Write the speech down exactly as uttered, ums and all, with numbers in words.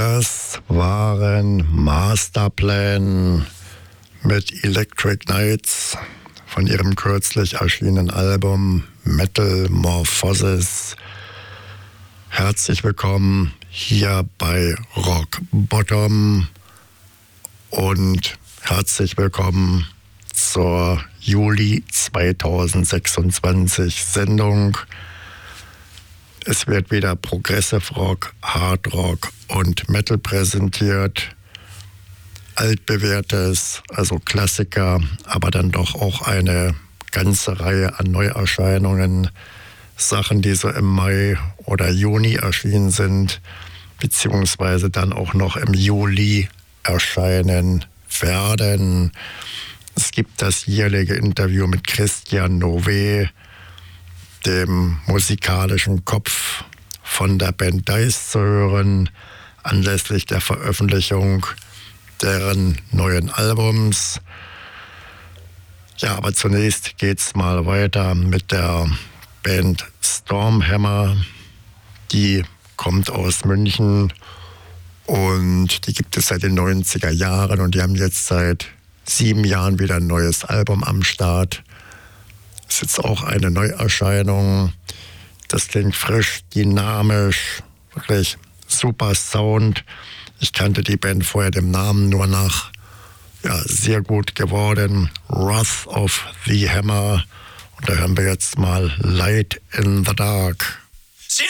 Das waren Masterplan mit Electric Nights von ihrem kürzlich erschienenen Album Metamorphosis. Herzlich willkommen hier bei Rock Bottom und herzlich willkommen zur Juli zweitausendsechsundzwanzig Sendung. Es wird wieder Progressive Rock, Hard Rock und Metal präsentiert. Altbewährtes, also Klassiker, aber dann doch auch eine ganze Reihe an Neuerscheinungen. Sachen, die so im Mai oder Juni erschienen sind, beziehungsweise dann auch noch im Juli erscheinen werden. Es gibt das jährliche Interview mit Christian Nové, dem musikalischen Kopf von der Band Dice, zu hören, anlässlich der Veröffentlichung deren neuen Albums. Ja, aber zunächst geht's mal weiter mit der Band Stormhammer. Die kommt aus München und die gibt es seit den neunziger Jahren und die haben jetzt seit sieben Jahren wieder ein neues Album am Start. Das ist jetzt auch eine Neuerscheinung. Das klingt frisch, dynamisch, wirklich super Sound. Ich kannte die Band vorher dem Namen nur nach. Ja, sehr gut geworden. Wrath of the Hammer. Und da hören wir jetzt mal Light in the Dark.